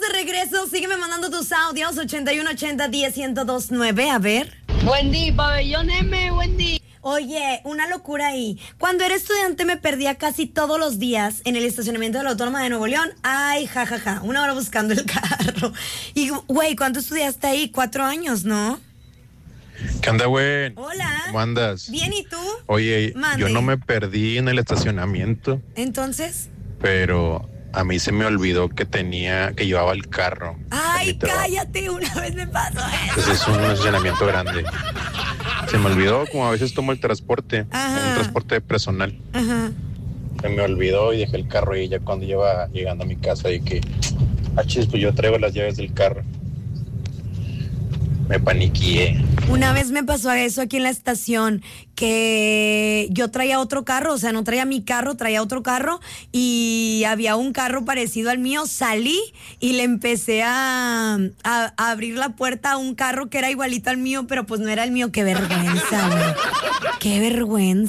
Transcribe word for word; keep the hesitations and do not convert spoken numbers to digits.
de regreso. Sígueme mandando tus audios. ochenta y uno ochenta diez ciento dos nueve. A ver. Wendy, pabellón M, Wendy. Oye, una locura ahí. Cuando era estudiante me perdía casi todos los días en el estacionamiento de la Autónoma de Nuevo León. Ay, jajaja, ja, ja. Una hora buscando el carro. Y, güey, ¿cuánto estudiaste ahí? Cuatro años, ¿no? ¿Qué onda, güey? Hola. ¿Cómo andas? Bien, ¿y tú? Oye, Mande. yo no me perdí en el estacionamiento, Entonces. pero a mí se me olvidó que tenía, que llevaba el carro. Ay, cállate, una vez me pasó eso. Entonces es un estacionamiento grande. Se me olvidó, como a veces tomo el transporte, Ajá. un transporte personal. Ajá. Se me olvidó y dejé el carro ahí ya cuando iba llegando a mi casa y que, ah, chis, pues yo traigo las llaves del carro. Me paniqué. Una vez me pasó eso aquí en la estación, que yo traía otro carro, o sea, no traía mi carro, traía otro carro y había un carro parecido al mío. Salí y le empecé a, a, a abrir la puerta a un carro que era igualito al mío, pero pues no era el mío. Qué vergüenza, güey. Qué vergüenza.